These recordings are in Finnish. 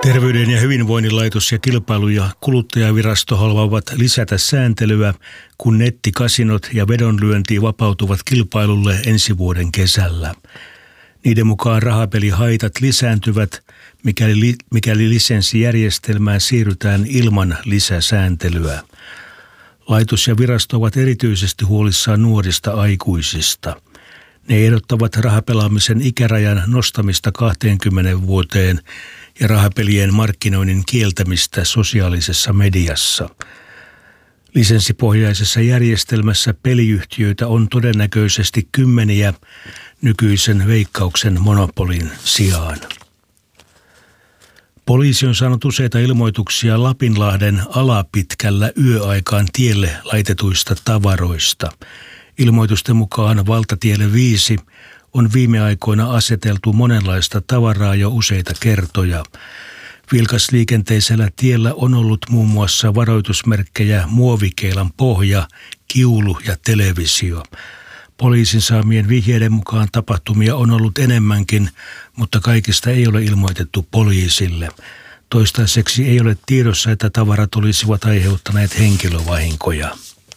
Terveyden ja hyvinvoinnin laitos ja kilpailu- ja kuluttajavirasto haluavat lisätä sääntelyä, kun nettikasinot ja vedonlyönti vapautuvat kilpailulle ensi vuoden kesällä. Niiden mukaan rahapelihaitat lisääntyvät, mikäli lisenssijärjestelmään siirrytään ilman lisäsääntelyä. Laitos ja virasto ovat erityisesti huolissaan nuorista aikuisista. Ne ehdottavat rahapelaamisen ikärajan nostamista 20 vuoteen ja rahapelien markkinoinnin kieltämistä sosiaalisessa mediassa. Lisenssipohjaisessa järjestelmässä peliyhtiöitä on todennäköisesti kymmeniä nykyisen Veikkauksen monopolin sijaan. Poliisi on saanut useita ilmoituksia Lapinlahden alapitkällä yöaikaan tielle laitetuista tavaroista. Ilmoitusten mukaan valtatielle 5 on viime aikoina aseteltu monenlaista tavaraa jo useita kertoja. Vilkasliikenteisellä tiellä on ollut muun muassa varoitusmerkkejä muovikeilan pohja, kiulu ja televisio. Poliisin saamien vihjeiden mukaan tapahtumia on ollut enemmänkin, mutta kaikista ei ole ilmoitettu poliisille. Toistaiseksi ei ole tiedossa, että tavarat olisivat aiheuttaneet henkilövahinkoja.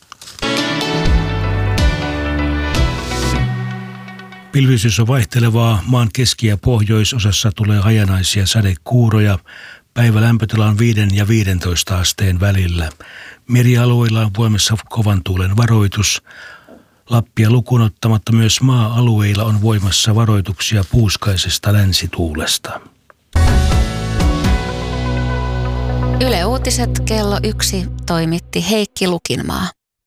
Pilvisyys on vaihtelevaa. Maan keski- ja pohjoisosassa tulee hajanaisia sadekuuroja. Päivälämpötila on 5 ja 15 asteen välillä. Merialueilla on voimassa kovan tuulen varoitus. Lappia lukuun ottamatta myös maa-alueilla on voimassa varoituksia puuskaisesta länsituulesta. Yle Uutiset kello 1 toimitti Heikki Lukinmaa.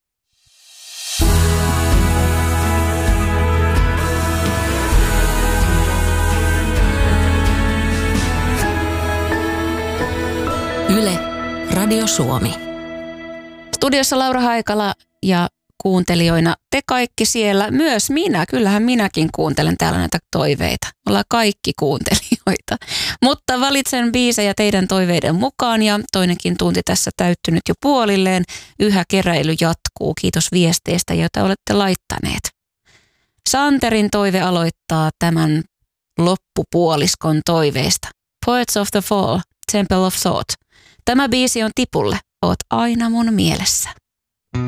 Yle, Radio Suomi. Studiossa Laura Haikala ja kuuntelijoina te kaikki siellä, myös minä. Kyllähän minäkin kuuntelen täällä näitä toiveita. Ollaan kaikki kuuntelijoita. Mutta valitsen biisejä teidän toiveiden mukaan ja toinenkin tunti tässä täyttynyt jo puolilleen. Yhä keräily jatkuu. Kiitos viesteistä, joita olette laittaneet. Santerin toive aloittaa tämän loppupuoliskon toiveista. Poets of the Fall, Temple of Thought. Tämä biisi on tipulle. Oot aina mun mielessä.